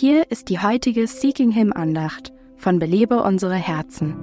hier ist die heutige Seeking Him Andacht von Belebe unsere Herzen.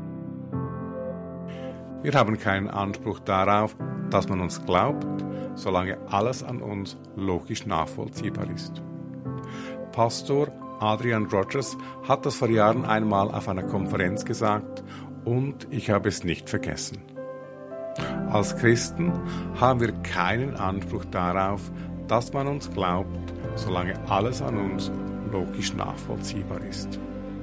Wir haben keinen Anspruch darauf, dass man uns glaubt, solange alles an uns logisch nachvollziehbar ist. Pastor Adrian Rogers hat das vor Jahren einmal auf einer Konferenz gesagt und ich habe es nicht vergessen. Als Christen haben wir keinen Anspruch darauf, dass man uns glaubt, solange alles an uns logisch nachvollziehbar ist.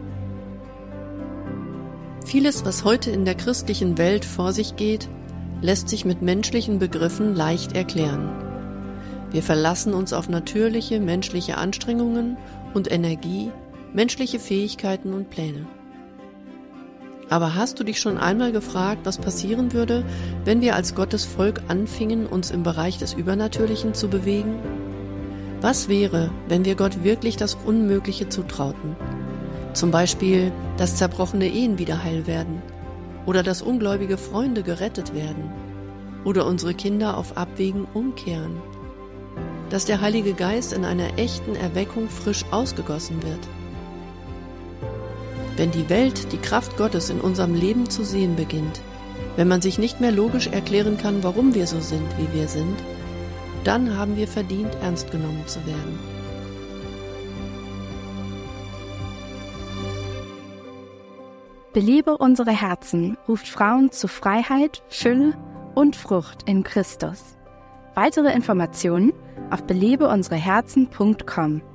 Vieles, was heute in der christlichen Welt vor sich geht, lässt sich mit menschlichen Begriffen leicht erklären. Wir verlassen uns auf natürliche menschliche Anstrengungen und Energie, menschliche Fähigkeiten und Pläne. Aber hast du dich schon einmal gefragt, was passieren würde, wenn wir als Gottes Volk anfingen, uns im Bereich des Übernatürlichen zu bewegen? Was wäre, wenn wir Gott wirklich das Unmögliche zutrauten? Zum Beispiel, dass zerbrochene Ehen wieder heil werden oder dass ungläubige Freunde gerettet werden oder unsere Kinder auf Abwägen umkehren, dass der Heilige Geist in einer echten Erweckung frisch ausgegossen wird. Wenn die Welt die Kraft Gottes in unserem Leben zu sehen beginnt, wenn man sich nicht mehr logisch erklären kann, warum wir so sind, wie wir sind, dann haben wir verdient, ernst genommen zu werden. Belebe unsere Herzen ruft Frauen zu Freiheit, Fülle und Frucht in Christus. Weitere Informationen auf belebeunsereherzen.com.